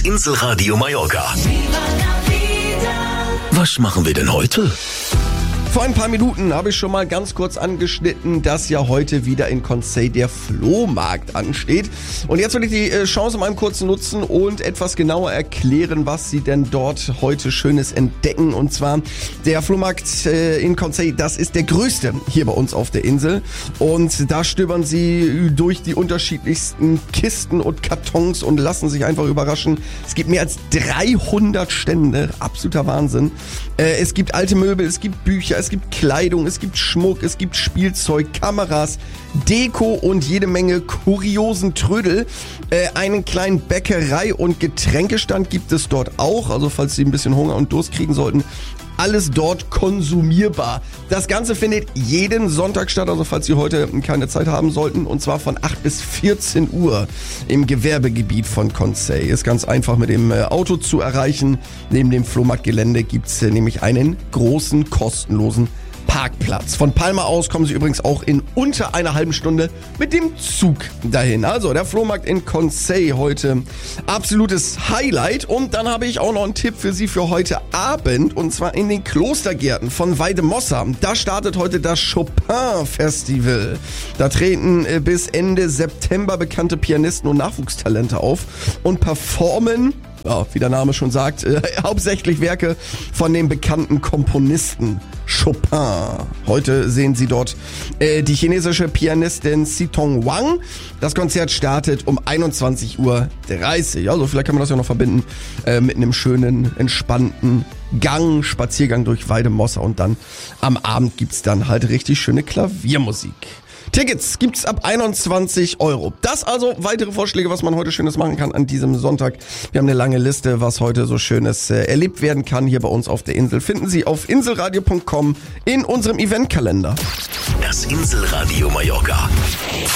Inselradio Mallorca. Was machen wir denn heute? Vor ein paar Minuten habe ich schon mal ganz kurz angeschnitten, dass ja heute wieder in Consell der Flohmarkt ansteht. Und jetzt will ich die Chance mal kurz nutzen und etwas genauer erklären, was Sie denn dort heute Schönes entdecken. Und zwar der Flohmarkt in Consell, das ist der größte hier bei uns auf der Insel. Und da stöbern Sie durch die unterschiedlichsten Kisten und Kartons und lassen sich einfach überraschen. Es gibt mehr als 300 Stände, absoluter Wahnsinn. Es gibt alte Möbel, es gibt Bücher, es gibt Kleidung, es gibt Schmuck, es gibt Spielzeug, Kameras, Deko und jede Menge kuriosen Trödel. Einen kleinen Bäckerei- und Getränkestand gibt es dort auch, also falls Sie ein bisschen Hunger und Durst kriegen sollten. Alles dort konsumierbar. Das Ganze findet jeden Sonntag statt, also falls Sie heute keine Zeit haben sollten, und zwar von 8 bis 14 Uhr im Gewerbegebiet von Consell. Ist ganz einfach mit dem Auto zu erreichen. Neben dem Flohmarktgelände gibt's nämlich einen großen, kostenlosen Parkplatz. Von Palma aus kommen Sie übrigens auch in unter einer halben Stunde mit dem Zug dahin. Also der Flohmarkt in Consell heute absolutes Highlight. Und dann habe ich auch noch einen Tipp für Sie für heute Abend, und zwar in den Klostergärten von Weidemossa. Da startet heute das Chopin-Festival. Da treten bis Ende September bekannte Pianisten und Nachwuchstalente auf und performen, ja, wie der Name schon sagt, hauptsächlich Werke von dem bekannten Komponisten Chopin. Heute sehen Sie dort die chinesische Pianistin Xitong Wang. Das Konzert startet um 21:30 Uhr. Also vielleicht kann man das ja noch verbinden mit einem schönen, entspannten Spaziergang durch Weidemossa, und dann am Abend gibt's dann halt richtig schöne Klaviermusik. Tickets gibt's ab 21 Euro. Das also weitere Vorschläge, was man heute Schönes machen kann an diesem Sonntag. Wir haben eine lange Liste, was heute so Schönes erlebt werden kann hier bei uns auf der Insel. Finden Sie auf inselradio.com in unserem Eventkalender. Das Inselradio Mallorca.